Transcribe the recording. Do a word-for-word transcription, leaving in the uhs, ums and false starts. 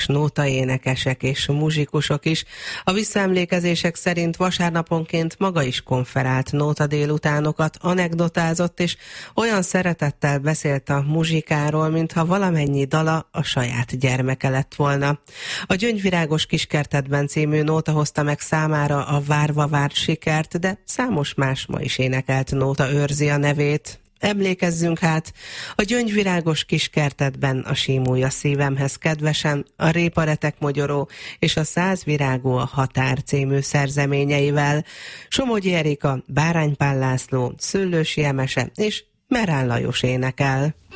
nótaénekesek és muzsikusok is. A visszaemlékezések szerint vasárnaponként maga is konferált nóta délutánokat, anekdotázott, és olyan szeretettel beszélt a muzsikáról, mintha valamennyi dala a saját gyermeke lett volna. A Gyöngyvirágos kiskertedben című nóta hozta meg számára a várva várt sikert, de számos más ma is énekelt nóta őrzi a nevét. Emlékezzünk hát, a Gyöngyvirágos kiskertedben a símúja szívemhez kedvesen, a Réparetek mogyoró és a Száz virágú a határ című szerzeményeivel, Somogyi Erika, Bárány Pál László, Szőlősi Emese és Merán Lajos énekel.